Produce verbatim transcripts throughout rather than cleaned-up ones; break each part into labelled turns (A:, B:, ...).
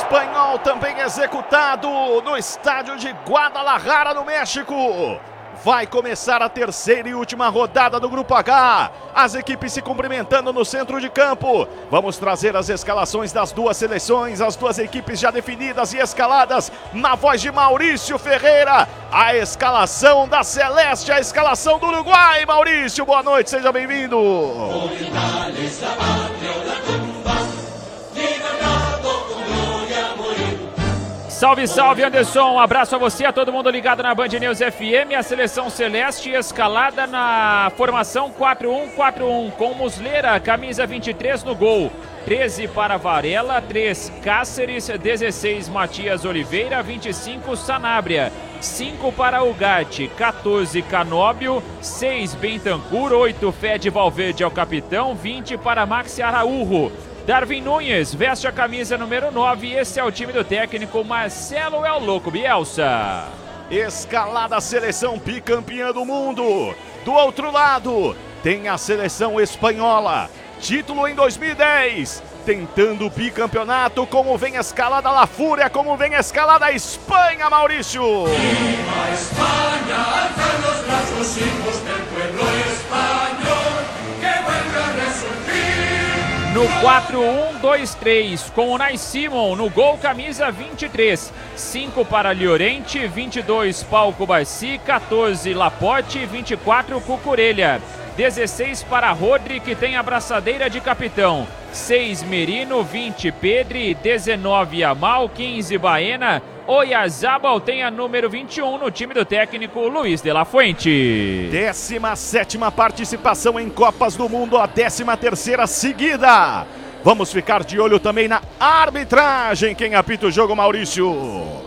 A: espanhol também executado no estádio de Guadalajara, no México. Vai começar a terceira e última rodada do Grupo H. As equipes se cumprimentando no centro de campo. Vamos trazer as escalações das duas seleções, as duas equipes já definidas e escaladas na voz de Maurício Ferreira. A escalação da Celeste, a escalação do Uruguai. Maurício, boa noite, seja bem-vindo.
B: Salve, salve, Anderson, um abraço a você, a todo mundo ligado na Band News F M. A seleção celeste escalada na formação quatro um quatro um, com Muslera, camisa vinte e três no gol, treze para Varela, três Cáceres, dezesseis Matias Oliveira, vinte e cinco Sanabria, cinco para Ugarte, quatorze Canóbio, seis Bentancur, oito Fede Valverde é o capitão, vinte para Maxi Araújo. Darwin Nunes veste a camisa número nove e esse é o time do técnico Marcelo El Louco Bielsa.
A: Escalada seleção bicampeã do mundo. Do outro lado tem a seleção espanhola. Título em dois mil e dez. Tentando o bicampeonato. Como vem a escalada La Fúria, como vem a escalada a Espanha, Maurício.
C: Viva España, alzan los brazos hijos del pueblo español, que vuelve a resurgir.
B: No quatro um dois três, com o Nai Simon no gol, camisa vinte e três. cinco para Llorente, vinte e dois Paulo Barci, quatorze Laporte, vinte e quatro Cucurella. dezesseis para Rodri, que tem a braçadeira de capitão. seis Merino, vinte Pedri, dezenove Amal, quinze Baena. Oyarzabal tem a número vinte e um no time do técnico Luiz de la Fuente.
A: décima sétima participação em Copas do Mundo, a décima terceira seguida. Vamos ficar de olho também na arbitragem. Quem apita o jogo, Maurício?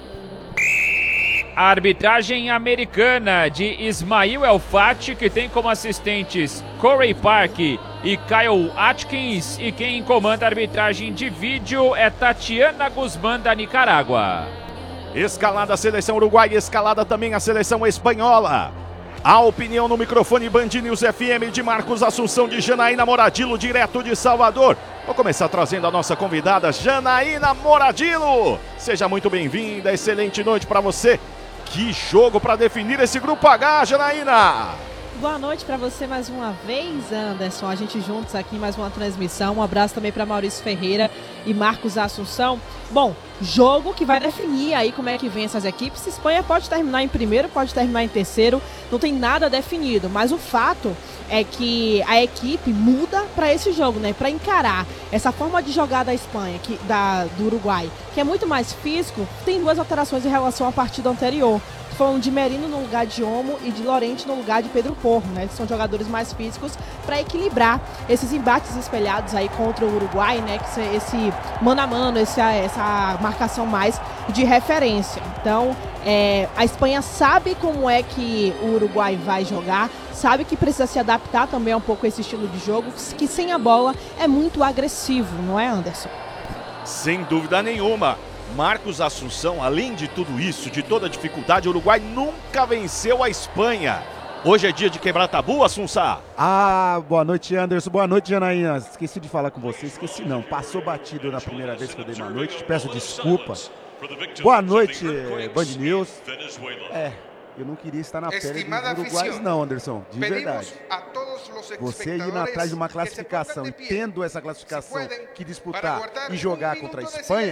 B: A arbitragem americana de Ismail El Fati, que tem como assistentes Corey Park e Kyle Atkins, e quem comanda a arbitragem de vídeo é Tatiana Guzmán, da Nicarágua.
A: Escalada a seleção uruguaia, escalada também a seleção espanhola. A opinião no microfone Band News F M de Marcos Assunção, de Janaína Moradilo, direto de Salvador. Vou começar trazendo a nossa convidada, Janaína Moradilo. Seja muito bem-vinda, excelente noite para você. Que jogo para definir esse Grupo H, Janaína!
D: Boa noite para você mais uma vez, Anderson. A gente juntos aqui em mais uma transmissão. Um abraço também para Maurício Ferreira e Marcos Assunção. Bom, jogo que vai definir aí como é que vem essas equipes. Espanha pode terminar em primeiro, pode terminar em terceiro. Não tem nada definido, mas o fato é que a equipe muda para esse jogo, né? Para encarar essa forma de jogar da Espanha, que, da, do Uruguai, que é muito mais físico. Tem duas alterações em relação à partida anterior. Falando de Merino no lugar de Olmo e de Llorente no lugar de Pedro Porro, né? Eles são jogadores mais físicos para equilibrar esses embates espelhados aí contra o Uruguai, né? Que esse mano a mano, essa, essa marcação mais de referência. Então, é, a Espanha sabe como é que o Uruguai vai jogar, sabe que precisa se adaptar também um pouco a esse estilo de jogo, que sem a bola é muito agressivo, não é, Anderson?
A: Sem dúvida nenhuma. Marcos Assunção, além de tudo isso, de toda a dificuldade, o Uruguai nunca venceu a Espanha. Hoje é dia de quebrar tabu, Assunção?
E: Ah, boa noite, Anderson. Boa noite, Janaína. Esqueci de falar com você. Esqueci não. Passou batido na primeira vez que eu dei uma noite. Te peço desculpa. Boa noite, Band News. É, eu não queria estar na pele dos uruguaios não, Anderson. De verdade. Você indo atrás de uma classificação e tendo essa classificação que disputar e jogar contra a Espanha,